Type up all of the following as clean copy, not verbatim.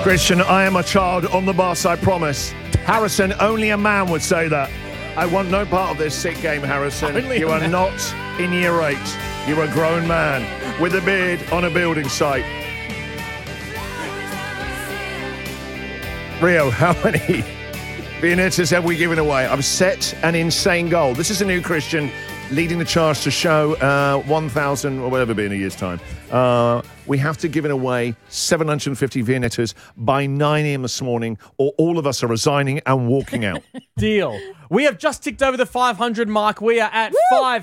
Christian, I am a child on the bus, I promise. Harrison, only a man would say that. I want no part of this sick game, Harrison. You are not in year 8. You're a grown man with a beard on a building site. Rio, how many Viennettas have we given away? I've set an insane goal. This is a new Christian leading the charge to show 1,000 or whatever be in a year's time. We have to give away 750 Viennettas by 9 a.m. this morning, or all of us are resigning and walking out. Deal. We have just ticked over the 500 mark. We are at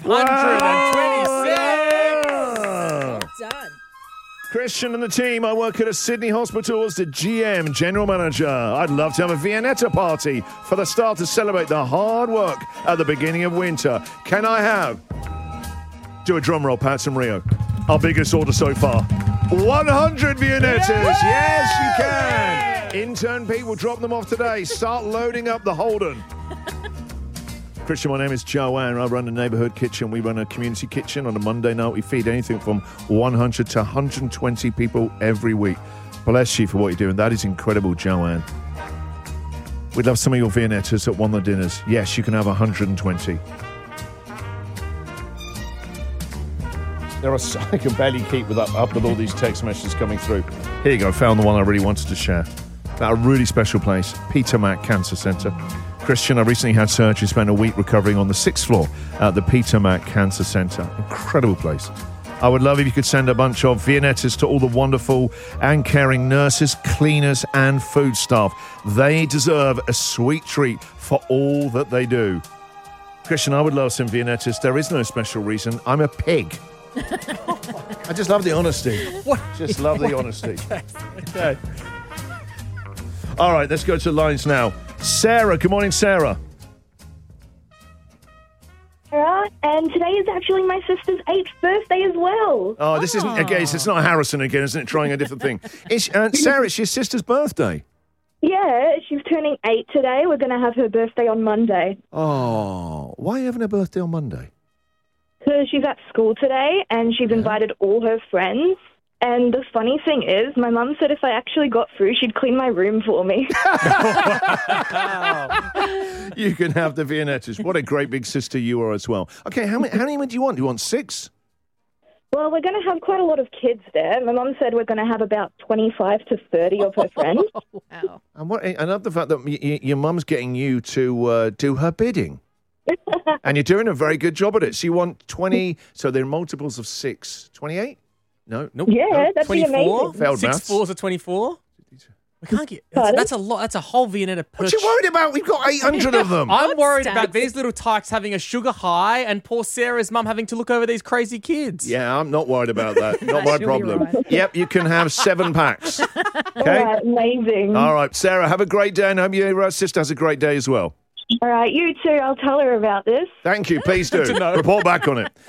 526. Well done. Christian and the team, I work at a Sydney hospital as the GM, General Manager. I'd love to have a Viennetta party for the staff to celebrate the hard work at the beginning of winter. Can I have... Do a drum roll, Pats and Rio. Our biggest order so far. 100 Viennettas! Yes, you can! Intern Pete will drop them off today. Start loading up the Holden. Christian, my name is Joanne. I run a neighbourhood kitchen. We run a community kitchen. On a Monday night, we feed anything from 100 to 120 people every week. Bless you for what you're doing. That is incredible, Joanne. We'd love some of your Viennettas at one of the dinners. Yes, you can have 120. I can barely keep up with all these text messages coming through. Here you go. Found the one I really wanted to share. About a really special place, Peter Mac Cancer Centre. Christian, I recently had surgery, spent a week recovering on the 6th floor at the Peter Mac Cancer Centre. Incredible place. I would love if you could send a bunch of Viennettas to all the wonderful and caring nurses, cleaners and food staff. They deserve a sweet treat for all that they do. Christian, I would love some Viennettas. There is no special reason. I'm a pig. I just love the honesty. What? Just love the honesty. Okay. All right, let's go to the lines now. Sarah, good morning, Sarah. Sarah, and today is actually my sister's 8th birthday as well. Oh, this isn't, again, it's not Harrison again, isn't it? Trying a different thing. Sarah, it's your sister's birthday. Yeah, she's turning 8 today. We're going to have her birthday on Monday. Oh, why are you having a birthday on Monday? So she's at school today, and she's invited all her friends. And the funny thing is, my mum said if I actually got through, she'd clean my room for me. You can have the Viennettas. What a great big sister you are as well. Okay, how many do you want? Do you want 6? Well, we're going to have quite a lot of kids there. My mum said we're going to have about 25 to 30 of her friends. Wow. And I love the fact that your mum's getting you to do her bidding. And you're doing a very good job at it. So you want 20, so they're multiples of 6. 28? No? Nope. Yeah, No, that'd be 24? amazing. Failed 6 maths. 4s are 24? We can't get... Pardon? That's a lot. That's a whole Viennetta per... What you worried about? We've got 800 of them. I'm worried stats. about these little tykes having a sugar high and poor Sarah's mum having to look over these crazy kids. Yeah, I'm not worried about that. Not my She'll be problem. right. Yep, you can have 7 packs. All Okay? right, amazing. All right, Sarah, have a great day, and hope your sister has a great day as well. All right, you too. I'll tell her about this. Thank you. Please do. to know. Report back on it.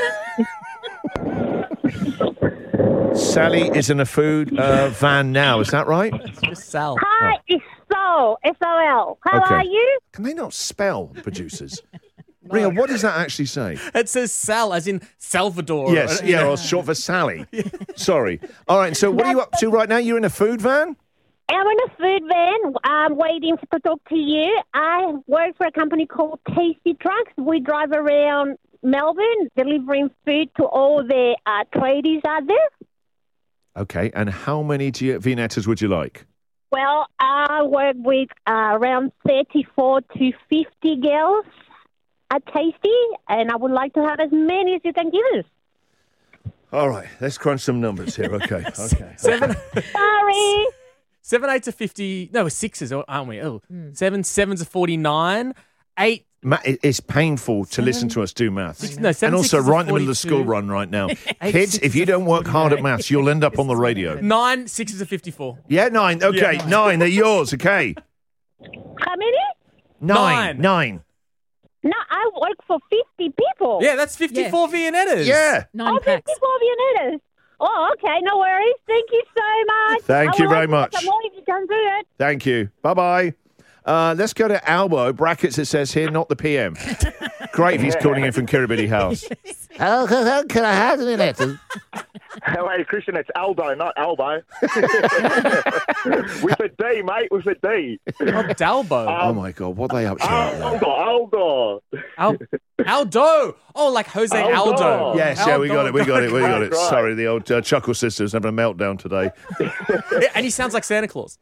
Sally is in a food van now. Is that right? It's just Sal. Hi, it's Sol, S-O-L. How Okay. are you? Can they not spell, producers? Ria, what does that actually say? It says Sal, as in Salvador. Yes, yeah, or short for Sally. Sorry. All right, so what are you up to right now? You're in a food van? I'm in a food van. I'm waiting to talk to you. I work for a company called Tasty Trucks. We drive around Melbourne delivering food to all the tradies out there. Okay, and how many Viennettas would you like? Well, I work with around 34 to 50 girls at Tasty, and I would like to have as many as you can give us. All right, let's crunch some numbers here. Okay, okay. Sorry. 7 8 to 50. No, we're 6s, aren't we? Oh, 7 7s are 49. 8. It's painful to listen to us do maths. No, 7 And also 6s are right in the middle of the 42. school run right now. Kids, if you don't work hard at maths, you'll end up on the radio. 9 6s are 54. Yeah, 9. Okay, Yeah. 9. They're yours. Okay. How many? 9. 9. No, I work for 50 people. Yeah, that's 54 Viennettas. Yeah. 9 Oh, packs. 54 Viennettas. Oh, okay, no worries. Thank you so much. Thank you very much. Some more if you can do it. Thank you. Bye-bye. Let's go to Albo. Brackets, it says here, not the PM. Great if he's calling in from Kirribilli House. Can I have a minute? Hey, Christian, it's Aldo, not Albo. With a D, mate, with a D. Oh, Dalbo. Oh, my God. What are they up to? Aldo. Aldo. Oh, like Jose Aldo. Yes, yeah, we got it. We got it. Right. Sorry, the old Chuckle Sisters having a meltdown today. And he sounds like Santa Claus.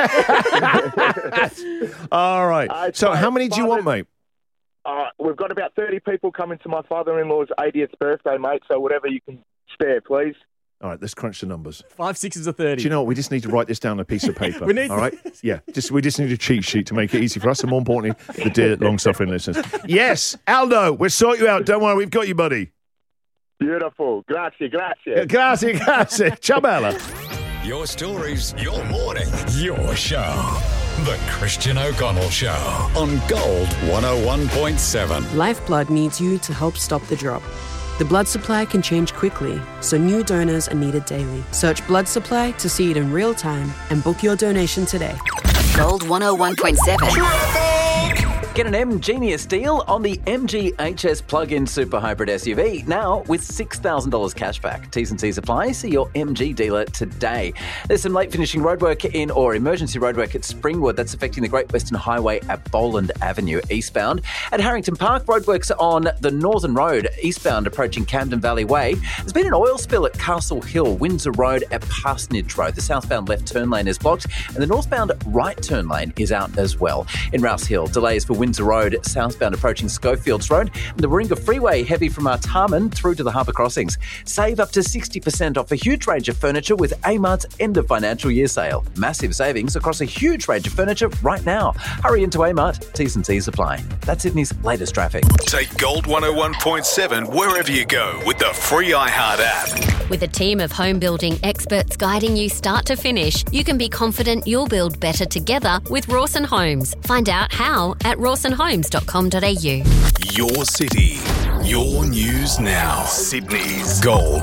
All right. So how many do you want, mate? We've got about 30 people coming to my father-in-law's 80th birthday, mate, so whatever you can spare, please. All right, let's crunch the numbers. 5 6s are 30. Do you know what? We just need to write this down on a piece of paper. We need all right? Yeah, we just need a cheat sheet to make it easy for us and, more importantly, the dear long-suffering listeners. Yes, Aldo, we'll sort you out. Don't worry, we've got you, buddy. Beautiful. Grazie. Grazie. Ciao, Bella. Your stories, your morning, your show. The Christian O'Connell Show on Gold 101.7. Lifeblood needs you to help stop the drop. The blood supply can change quickly, so new donors are needed daily. Search blood supply to see it in real time and book your donation today. Gold 101.7. Get an M-Genius deal on the MG HS plug-in super hybrid SUV now with $6,000 cashback. T's and C's apply. See your MG dealer today. There's some late finishing roadwork or emergency roadwork at Springwood that's affecting the Great Western Highway at Boland Avenue eastbound. At Harrington Park, roadworks on the Northern Road eastbound approaching Camden Valley Way. There's been an oil spill at Castle Hill, Windsor Road at Parsonage Road. The southbound left turn lane is blocked and the northbound right turn lane is out as well. In Rouse Hill, delays for Windsor Road, southbound approaching Schofields Road, and the Warringah Freeway heavy from Artarmon through to the Harbour Crossings. Save up to 60% off a huge range of furniture with Amart's end of financial year sale. Massive savings across a huge range of furniture right now. Hurry into Amart. T's and C's apply. That's Sydney's latest traffic. Take Gold 101.7 wherever you go with the free iHeart app. With a team of home building experts guiding you start to finish, you can be confident you'll build better together with Rawson Homes. Find out how at rawsonhomes.com.au. Your city, your news now. Sydney's Gold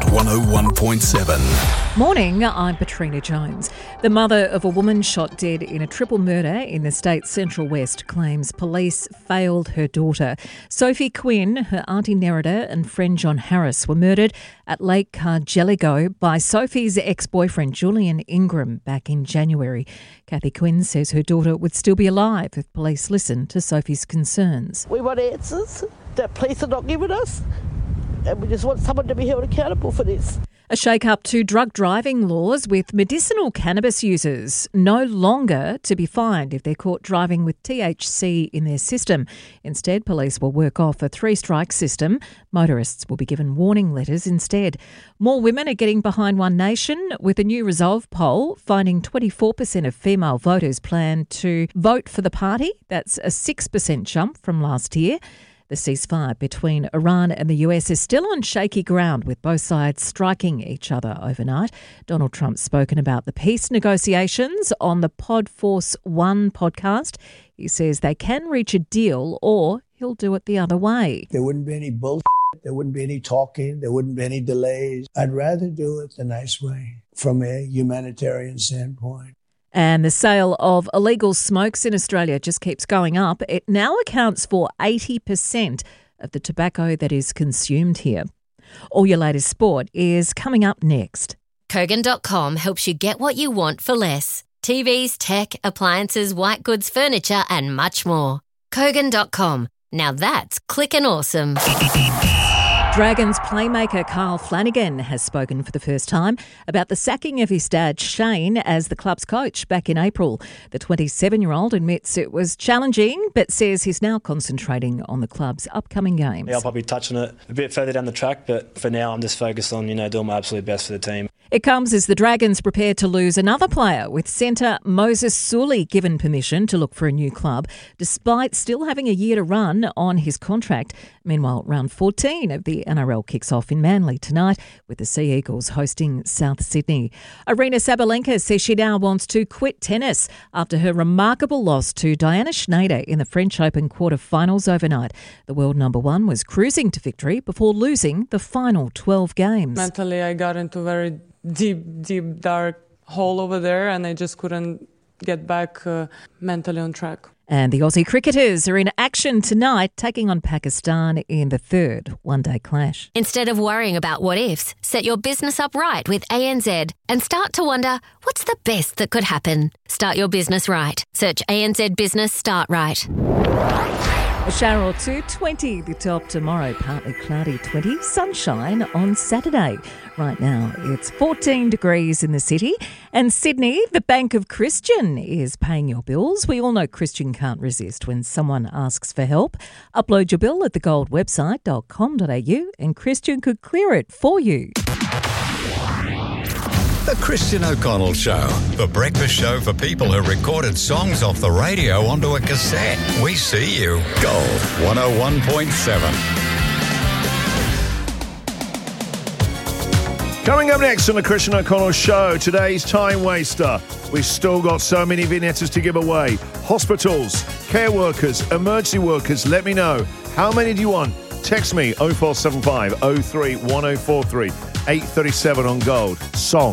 101.7. Morning, I'm Patrina Jones. The mother of a woman shot dead in a triple murder in the state's Central West claims police failed her daughter. Sophie Quinn, her auntie Nerida and friend John Harris were murdered at Lake Cargelligo by Sophie's ex-boyfriend Julian Ingram back in January. Kathy Quinn says her daughter would still be alive if police listened to Sophie's concerns. We want answers that police are not giving us, and we just want someone to be held accountable for this. A shake-up to drug driving laws with medicinal cannabis users no longer to be fined if they're caught driving with THC in their system. Instead, police will work off a 3-strike system. Motorists will be given warning letters instead. More women are getting behind One Nation with a new Resolve poll finding 24% of female voters plan to vote for the party. That's a 6% jump from last year. The ceasefire between Iran and the US is still on shaky ground, with both sides striking each other overnight. Donald Trump's spoken about the peace negotiations on the Podforce One podcast. He says they can reach a deal or he'll do it the other way. There wouldn't be any bullshit. There wouldn't be any talking. There wouldn't be any delays. I'd rather do it the nice way from a humanitarian standpoint. And the sale of illegal smokes in Australia just keeps going up. It now accounts for 80% of the tobacco that is consumed here. All your latest sport is coming up next. Kogan.com helps you get what you want for less. TVs, tech, appliances, white goods, furniture and much more. Kogan.com. Now that's clickin' awesome. Dragons playmaker Carl Flanagan has spoken for the first time about the sacking of his dad Shane as the club's coach back in April. The 27-year-old admits it was challenging but says he's now concentrating on the club's upcoming games. Yeah, I'll probably touch on it a bit further down the track, but for now I'm just focused on, doing my absolute best for the team. It comes as the Dragons prepare to lose another player, with centre Moses Suli given permission to look for a new club, despite still having a year to run on his contract. Meanwhile, round 14 of the NRL kicks off in Manly tonight, with the Sea Eagles hosting South Sydney. Aryna Sabalenka says she now wants to quit tennis after her remarkable loss to Diana Schneider in the French Open quarter-finals overnight. The world number one was cruising to victory before losing the final 12 games. Mentally, I got into very deep, dark hole over there, and I just couldn't get back mentally on track. And the Aussie cricketers are in action tonight, taking on Pakistan in the third one-day clash. Instead of worrying about what ifs, set your business up right with ANZ and start to wonder, what's the best that could happen? Start your business right. Search ANZ Business Start Right. A shower or two, 20 the top tomorrow, partly cloudy 20, sunshine on Saturday. Right now it's 14 degrees in the city. And Sydney, the Bank of Christian is paying your bills. We all know Christian can't resist when someone asks for help. Upload your bill at thegoldwebsite.com.au and Christian could clear it for you. The Christian O'Connell Show, the breakfast show for people who recorded songs off the radio onto a cassette. We see you. Gold 101.7. Coming up next on the Christian O'Connell Show, today's time waster. We've still got so many vignettes to give away. Hospitals, care workers, emergency workers, let me know. How many do you want? Text me 0475 03 1043 837 on Gold. Song